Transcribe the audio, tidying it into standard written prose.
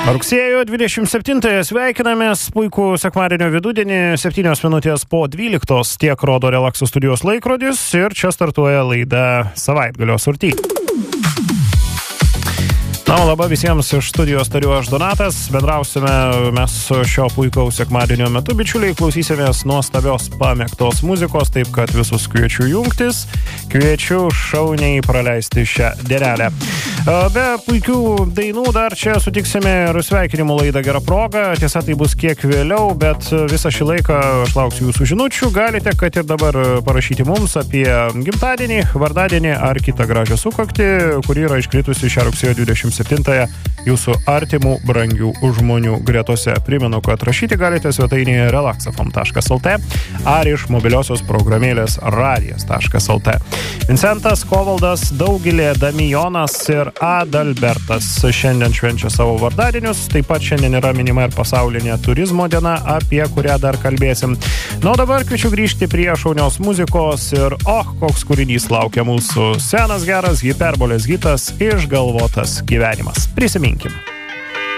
Rugsėjo 27-ąją sveikinamės, puikų sekmadienio vidudienį, 7 minutės po 12, tiek rodo Relakso studijos laikrodis ir čia startuoja laida Savaitgalio sorty. Na, laba visiems iš studijos tariu aš Donatas, bendrausime mes šio puikaus sekmadienio metu, bičiuliai, klausysimės nuostabios pamėgtos muzikos, taip kad visus kviečiu jungtis, kviečiu šauniai praleisti šią dienelę. Be puikių dainų dar čia sutiksime ir sveikinimų laidą Gera proga, tiesa tai bus kiek vėliau, bet visą šį laiką aš lauksiu jūsų žinučių, galite, kad ir dabar parašyti mums apie gimtadienį, vardadienį ar kitą gražią sukaktį, kuri yra iškritusi šią rugsėjo 27-ąją jūsų artimų brangių žmonių gretose. Primenu, kad rašyti galite svetainėje relaxafm.lt ar iš mobiliosios programėlės radijas.lt. Vincentas, Kovaldas, Daugilė, Damijonas ir Adalbertas šiandien švenčia savo vardadienius. Taip pat šiandien yra minima ir pasaulinė turizmo diena, apie kurią dar kalbėsim. Na, dabar kviečiu grįžti prie šaunios muzikos ir koks kūrinys laukia mūsų. Senas geras hiperbolės hitas Išgalvotas gyvenimas. Prisiminkim.